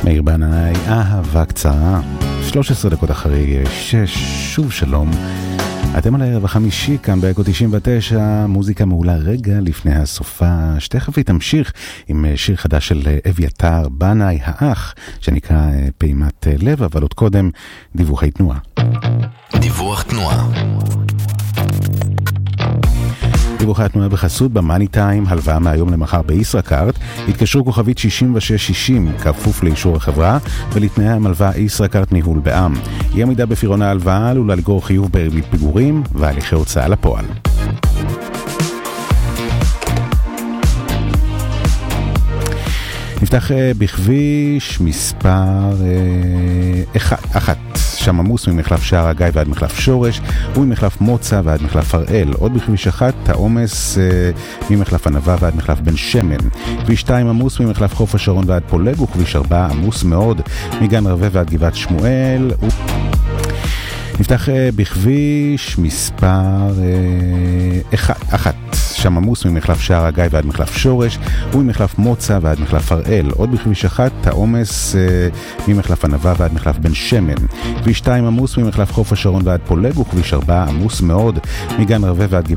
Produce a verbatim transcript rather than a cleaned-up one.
מאיר בנאי, אהבה קצרה, שלוש עשרה דקות אחרי שש, שוב שלום. אתם על הערב החמישי כאן באקו תשעים ותשע, מוזיקה מעולה רגע לפני הסופה. שתכף היא תמשיך עם שיר חדש של אביתר בנאי האח, שנקרא פעימת לב, אבל עוד קודם דיווחי תנועה. דיווח תנועה. דיווחי התנועה בחסות במאני טיים, הלוואה מהיום למחר בישראכרט. התקשרו כוכבית שישים ושש שישים, כפוף לאישור החברה, ולתנאי המלווה ישראכרט ניהול בע"מ. אי עמידה בפירעון ההלוואה עלולה לגרור חיוב בריבית פיגורים והליכי הוצאה לפועל. נפתח בכביש מספר אחת, שם עמוס ממחלף שער הגיא ועד מחלף שורש, וממחלף מוצא ועד מחלף הראל. עוד בכביש אחת, העומס ממחלף ענבה ועד מחלף בן שמן. כביש שתיים עמוס ממחלף חוף השרון ועד פולג, וכביש ארבע עמוס מאוד מגן רווה ועד גבעת שמואל. נפתח בכביש מספר אחת, שם עמוס ממחלף שער הגיא ועד מחלף שורש, וממחלף מוצא ועד מחלף הראל. עוד בכביש אחת, העומס ממחלף ענבה ועד מחלף בן שמן. כביש שתיים עמוס ממחלף חוף השרון ועד פולג, וכביש ארבע עמוס מאוד מגן רווה ועד